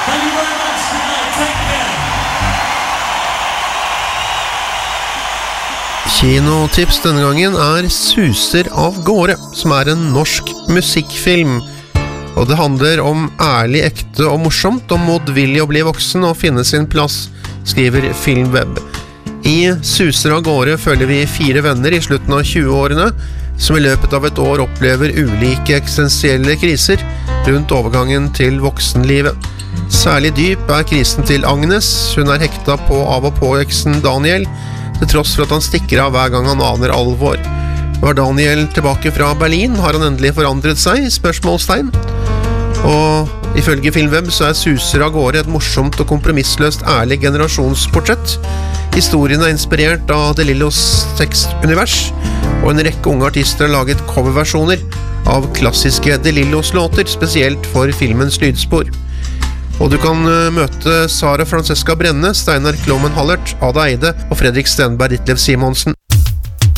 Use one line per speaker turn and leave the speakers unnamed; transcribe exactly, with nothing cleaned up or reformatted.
Thank you very much. Good night. Take care.
Kinotips denne gangen er Suser av gårde, som er en norsk musikkfilm. Og det handler om ærlig, ekte og morsomt, om motvillig å bli voksen og finne sin plass, skriver Filmweb. I Suser av gårde følger vi fire venner i slutten av tjueårene, som i løpet av et år opplever ulike eksistensielle kriser rundt overgangen til voksenlivet. Særlig dyp er krisen til Agnes. Hun er hekta på av og på eksen Daniel, til tross for at han stikker av hver gang han aner alvor. Var Daniel tilbake fra Berlin? Har han endelig forandret seg? Spørsmålstegn. Og ifølge Filmweb så er Suser av gårde et morsomt og kompromissløst ærlig generasjonsportrett. Historien er inspirert av De Lillos tekstunivers, og en rekke unge artister har laget coverversjoner av klassiske De Lillos låter, spesielt for filmens lydspor. Og du kan møte Sara Francesca Brenne, Steinar Klomen Hallert, Ada Eide og Fredrik Stenberg Ditlev Simonsen.